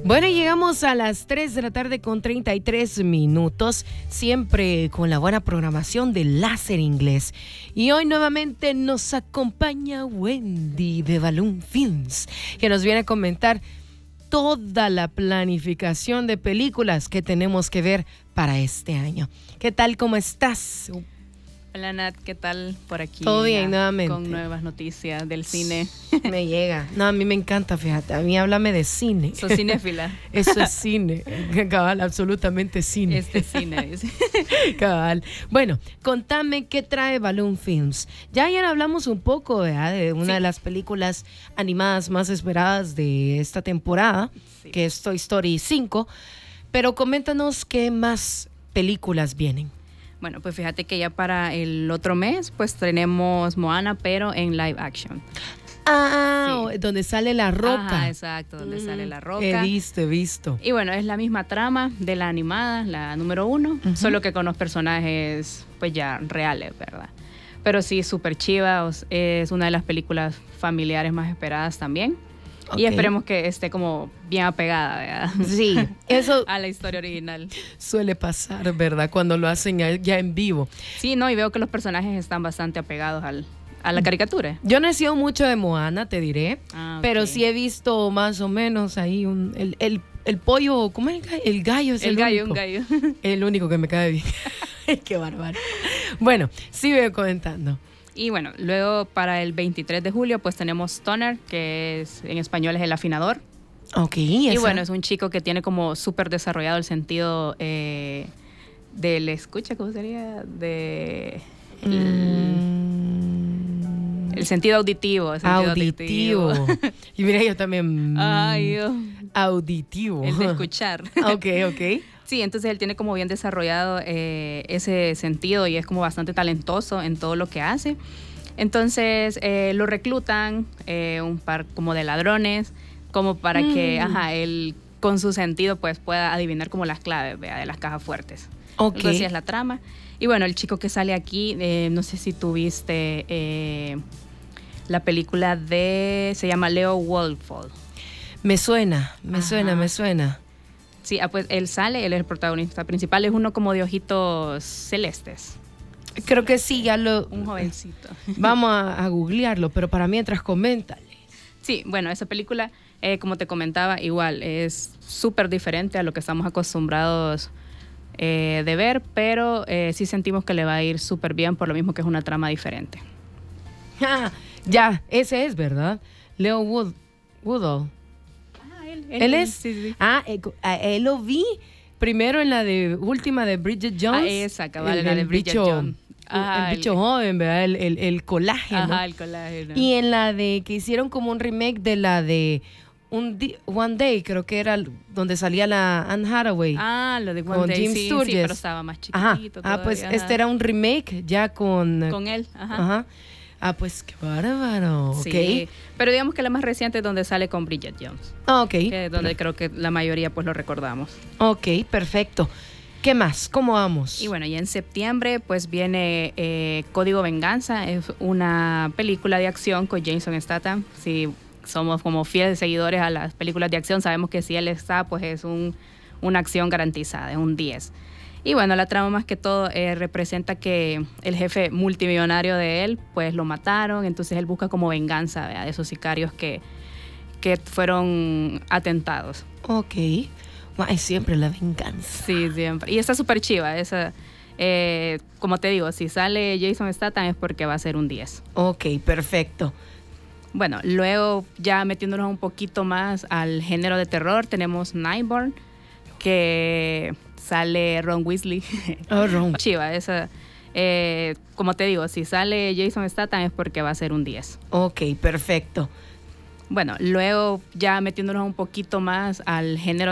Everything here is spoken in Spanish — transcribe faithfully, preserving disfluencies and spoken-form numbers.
Bueno, llegamos a las tres de la tarde con treinta y tres minutos, siempre con la buena programación de Láser Inglés. Y hoy nuevamente nos acompaña Wendy de Balloon Films, que nos viene a comentar toda la planificación de películas que tenemos que ver para este año. ¿Qué tal? ¿Cómo estás? Hola Nat, ¿qué tal por aquí? Todo bien, nuevamente. Con nuevas noticias del cine. Me llega. No, a mí me encanta, fíjate. A mí háblame de cine. ¿Sos cinéfila? Eso es cine. Cabal, absolutamente cine. Este cine, dice. Cabal. Bueno, contame qué trae Balloon Films. Ya ayer hablamos un poco, ¿verdad?, de una sí. de las películas animadas más esperadas de esta temporada, sí. que es Toy Story cinco. Pero coméntanos qué más películas vienen. Bueno, pues fíjate que ya para el otro mes, pues tenemos Moana, pero en live action. Ah, sí. Donde sale la roca. Ajá, exacto, donde mm, sale la roca. He visto, he visto. Y bueno, es la misma trama de la animada, la número uno, uh-huh. solo que con los personajes, pues ya reales, ¿verdad? Pero sí, súper chiva, es una de las películas familiares más esperadas también. Okay. Y esperemos que esté como bien apegada, ¿verdad? Sí, eso a la historia original. Suele pasar, ¿verdad? Cuando lo hacen ya en vivo. Sí, no, y veo que los personajes están bastante apegados al, a la caricatura. Yo no he sido mucho de Moana, te diré, ah, okay. pero sí he visto más o menos ahí un, el, el, el pollo, ¿cómo es el gallo? El gallo es el, el gallo, único. un gallo. El único que me cae bien. Qué bárbaro. Bueno, sigue comentando. Y bueno, luego para el veintitrés de julio pues tenemos Stoner, que es, en español es el afinador. Ok. Y esa. bueno, es un chico que tiene como súper desarrollado el sentido eh, del escucha, ¿cómo sería? De... Mm. El, el sentido auditivo. El sentido auditivo. auditivo. Y mira, yo también... Ay, Dios. Auditivo. El de escuchar. Ok, ok. Sí, entonces él tiene como bien desarrollado eh, ese sentido y es como bastante talentoso en todo lo que hace. Entonces eh, lo reclutan eh, un par como de ladrones, como para mm. que ajá, él con su sentido pues pueda adivinar como las claves, ¿vea?, de las cajas fuertes. Okay. Entonces así es la trama. Y bueno, el chico que sale aquí, eh, no sé si tuviste eh, la película de, se llama Leo Wolfall. Me suena, me ajá. suena, me suena. Sí, ah, pues él sale, él es el protagonista principal, es uno como de ojitos celestes. Creo que sí, ya lo... Un jovencito. Vamos a, a googlearlo, pero para mientras coméntale. Sí, bueno, esa película, eh, como te comentaba, igual es súper diferente a lo que estamos acostumbrados eh, de ver, pero eh, sí sentimos que le va a ir súper bien por lo mismo que es una trama diferente. Ah, ya, ese es, ¿verdad? Leo Wood, Woodall. Él, él es, sí, sí. ah, él, él lo vi primero en la de última de Bridget Jones. Ah, esa, cabal, el, la el de Bridget bicho, Jones. Ah, el bicho el, joven, ¿verdad? El, el, el colágeno. Ajá, el colágeno. Y en la de que hicieron como un remake de la de un di, One Day, creo que era donde salía la Anne Hathaway. Ah, lo de One con Day, Jim sí, Sturgess. sí, pero estaba más chiquito. Ajá. Todavía, ah, pues ajá. este era un remake ya con... Con él, ajá. Ajá. Ah, pues qué bárbaro. Sí, okay. Pero digamos que la más reciente es donde sale con Bridget Jones. Ah, ok. Que es donde creo que la mayoría pues lo recordamos. Ok, perfecto. ¿Qué más? ¿Cómo vamos? Y bueno, ya en septiembre pues viene eh, Código Venganza, es una película de acción con Jason Statham. Si somos como fieles seguidores a las películas de acción, sabemos que si él está, pues es un, una acción garantizada, es un diez. Y bueno, la trama más que todo eh, representa que el jefe multimillonario de él, pues lo mataron, entonces él busca como venganza, ¿verdad?, de esos sicarios que, que fueron atentados. Ok. Es siempre la venganza. Sí, siempre. Y está súper chiva, esa, eh, como te digo, si sale Jason Statham es porque va a ser un diez. Ok, perfecto. Bueno, luego ya metiéndonos un poquito más al género de terror, tenemos Nightborn, que... sale Ron Weasley. Oh, Ron. Chiva, esa, eh, como te digo, si sale Jason Statham es porque va a ser un diez. Ok, perfecto. Bueno, luego ya metiéndonos un poquito más al género